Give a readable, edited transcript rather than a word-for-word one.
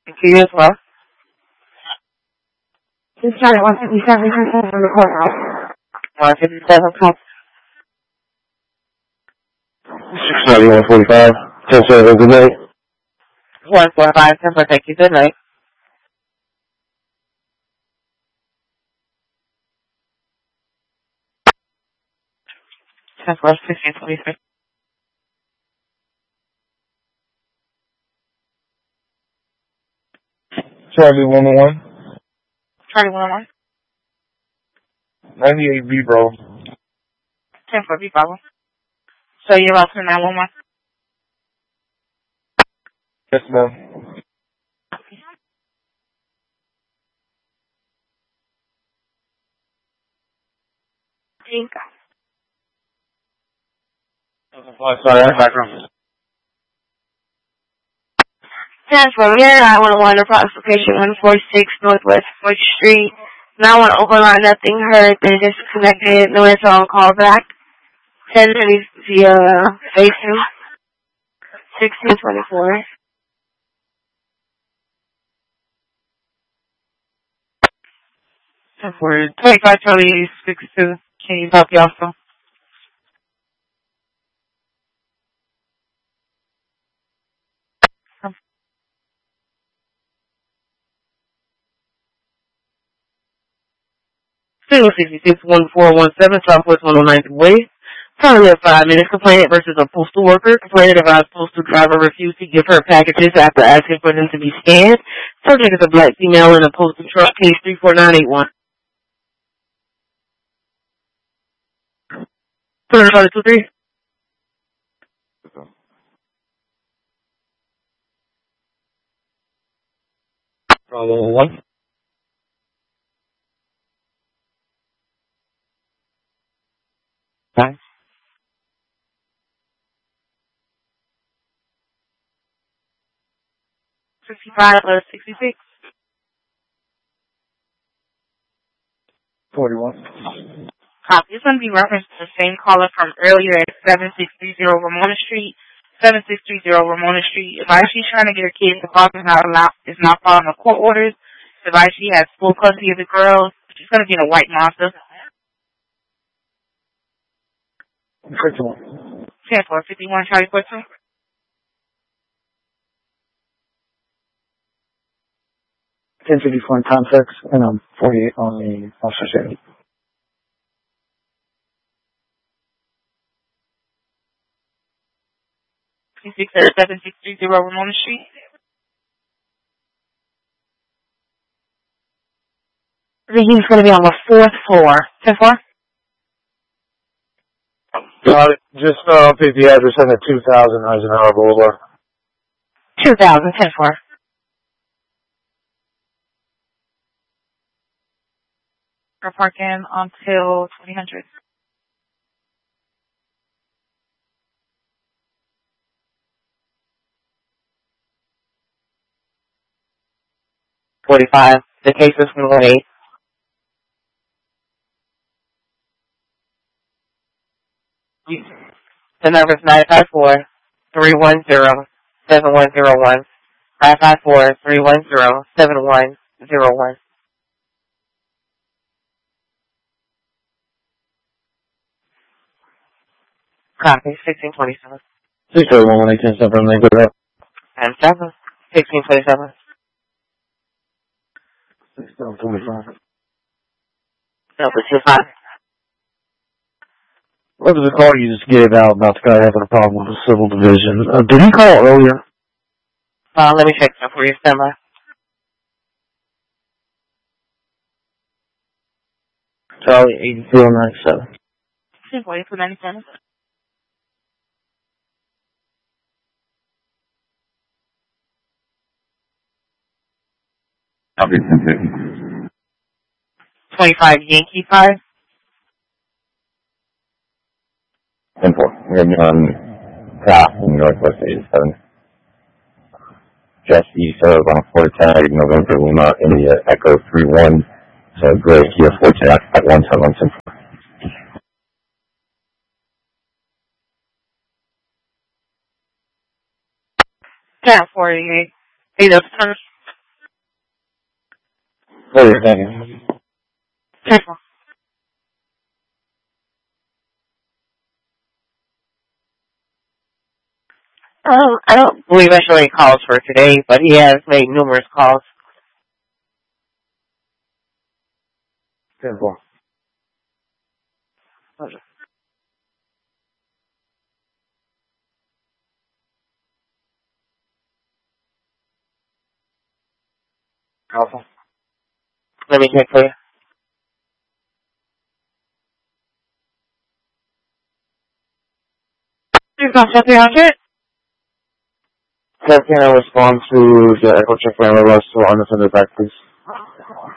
To you as well. Just Charlie 157 on the courthouse. 157, call. 69145. 10-7, good night. 145, 10-4, thank you, good night. Ten for 1623. Charlie 101. Charlie 101. 98B, bro. 10 for B, Bravo. So you're about to 911? Yes, ma'am. Sorry, I'm background. 10 for here, 911, approximation 146 Northwest 4th Street. 911 overline, nothing heard, been disconnected, no answer on call back. 10 via FaceTime. 1624. For 25 Charlie 62, can you help you also? Single 661417 Southwest 109th Way. Currently a 5-minute complaint versus a postal worker. Complainant about postal driver refused to give her packages after asking for them to be scanned. Subject is a black female in a postal truck, case 34981. 223. Bravo 1. Fine. 65 plus 66. 41. Copy. It's going to be referenced to the same caller from earlier at 7630 Ramona Street. 7630 Ramona Street. If she's trying to get her kids, the father is not following the court orders. If she has full custody of the girls, she's going to get a white Mazda. 51. 10-4-51 Charlie 14. 1054 in context, and I'm 48 on the officer safety. 7630 Ramona Street. He's going to be on the 4th floor. 10-4? Got it. Just update the address on the 2000 Eisenhower Boulevard. 2000, 10-4. We're parking until 2000. $45. The case is from 1-8. The number is 954-310-7101. 954-310-7101. Copy. 1627. 631-187, make it up. And 7. 1627. 625. Number 25. What was the call you just gave out about the guy having a problem with the civil division? Did he call earlier? Let me check that for you. Stand by. Charlie 8097. 4297. Copy 1050. 25 Yankee 5. 10-4. We're going to be on Path in Northwest 87. Just east of on 410, November Lima, India, Echo 31. So gray Kia 410 at 110. 10-48. 8 of 10. What are you thinking? I don't believe I show any calls for today, but he has made numerous calls. Simple. Alpha. Let me check for you. You're going to 300? Can I respond to the echo check for MLS so unattended back, please?